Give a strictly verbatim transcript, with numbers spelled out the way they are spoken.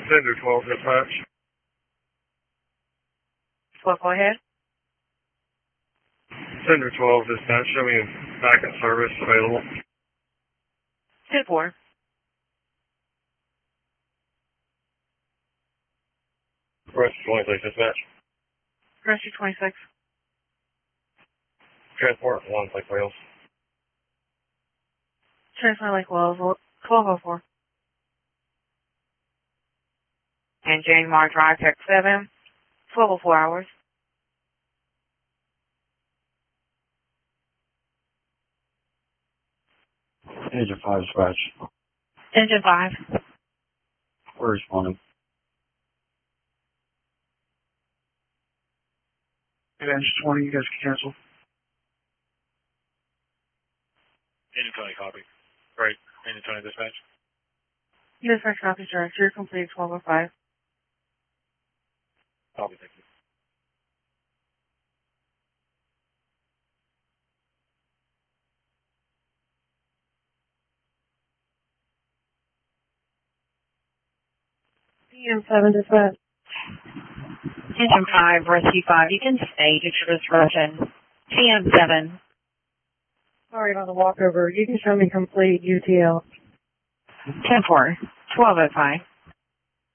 Cinder twelve dispatch. twelve, go ahead. Cinder twelve dispatch, show me backup service available. ten four. Rescue twenty-six dispatch. Rescue twenty-six. Transport one Lake Wales. Transfer Lake Wells, twelve oh four. And Jane Mark Drive, Tech seven, twelve oh four hours. Engine five dispatch. Engine five. We're responding. Engine twenty, you guys can cancel. Engine twenty copy. Right. Engine twenty dispatch. Dispatch copy, sir. You're complete, twelve oh five. Copy, thank you. P M seven dispatch. Engine five, Rescue five, you can stay due to disruption. P M seven. Sorry about the walkover. You can show me complete U T L. ten four, twelve oh five.